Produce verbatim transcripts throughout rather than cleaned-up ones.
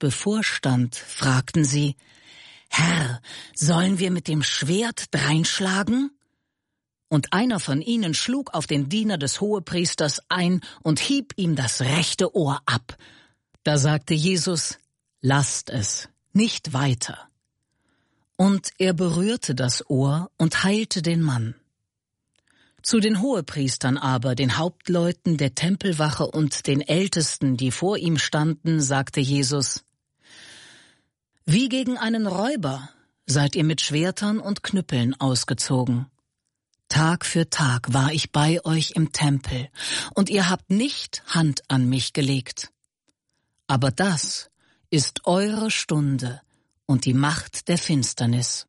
bevorstand, fragten sie: »Herr, sollen wir mit dem Schwert dreinschlagen?« Und einer von ihnen schlug auf den Diener des Hohepriesters ein und hieb ihm das rechte Ohr ab. Da sagte Jesus: »Lasst es, nicht weiter.« Und er berührte das Ohr und heilte den Mann. Zu den Hohepriestern aber, den Hauptleuten der Tempelwache und den Ältesten, die vor ihm standen, sagte Jesus: »Wie gegen einen Räuber seid ihr mit Schwertern und Knüppeln ausgezogen. Tag für Tag war ich bei euch im Tempel, und ihr habt nicht Hand an mich gelegt. Aber das ist eure Stunde und die Macht der Finsternis.«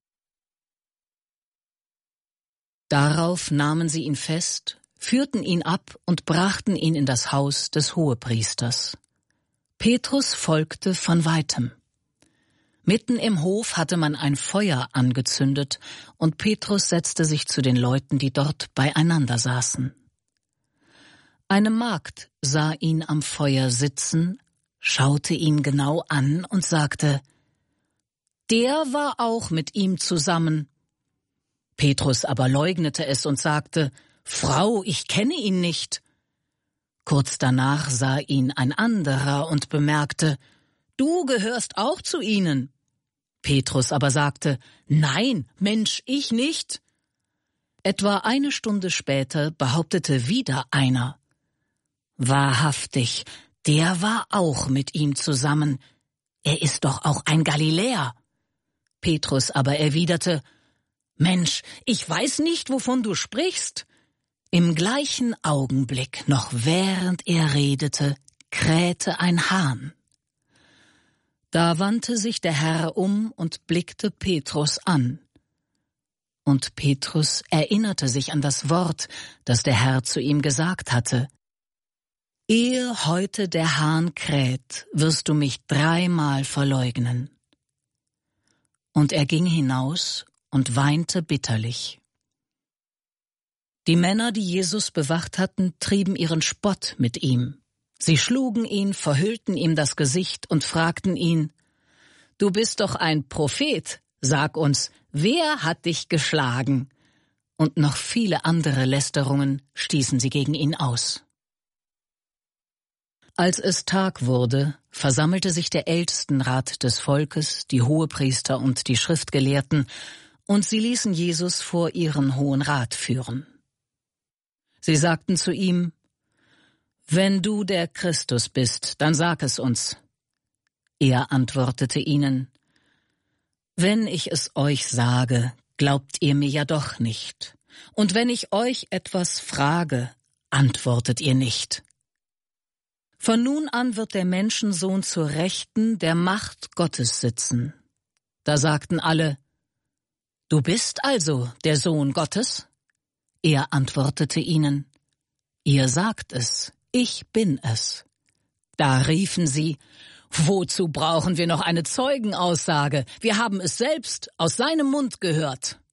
Darauf nahmen sie ihn fest, führten ihn ab und brachten ihn in das Haus des Hohepriesters. Petrus folgte von weitem. Mitten im Hof hatte man ein Feuer angezündet, und Petrus setzte sich zu den Leuten, die dort beieinander saßen. Eine Magd sah ihn am Feuer sitzen, schaute ihn genau an und sagte: »Der war auch mit ihm zusammen.« Petrus aber leugnete es und sagte: »Frau, ich kenne ihn nicht.« Kurz danach sah ihn ein anderer und bemerkte: »Du gehörst auch zu ihnen.« Petrus aber sagte: »Nein, Mensch, ich nicht.« Etwa eine Stunde später behauptete wieder einer: »Wahrhaftig, der war auch mit ihm zusammen. Er ist doch auch ein Galiläer.« Petrus aber erwiderte: »Mensch, ich weiß nicht, wovon du sprichst.« Im gleichen Augenblick, noch während er redete, krähte ein Hahn. Da wandte sich der Herr um und blickte Petrus an. Und Petrus erinnerte sich an das Wort, das der Herr zu ihm gesagt hatte: »Ehe heute der Hahn kräht, wirst du mich dreimal verleugnen.« Und er ging hinaus und weinte bitterlich. Die Männer, die Jesus bewacht hatten, trieben ihren Spott mit ihm. Sie schlugen ihn, verhüllten ihm das Gesicht und fragten ihn: »Du bist doch ein Prophet. Sag uns, wer hat dich geschlagen?« Und noch viele andere Lästerungen stießen sie gegen ihn aus. Als es Tag wurde, versammelte sich der Ältestenrat des Volkes, die Hohepriester und die Schriftgelehrten, und sie ließen Jesus vor ihren Hohen Rat führen. Sie sagten zu ihm: »Wenn du der Christus bist, dann sag es uns.« Er antwortete ihnen: »Wenn ich es euch sage, glaubt ihr mir ja doch nicht. Und wenn ich euch etwas frage, antwortet ihr nicht. Von nun an wird der Menschensohn zur Rechten der Macht Gottes sitzen.« Da sagten alle: »Du bist also der Sohn Gottes?« Er antwortete ihnen: »Ihr sagt es, ich bin es.« Da riefen sie: »Wozu brauchen wir noch eine Zeugenaussage? Wir haben es selbst aus seinem Mund gehört.«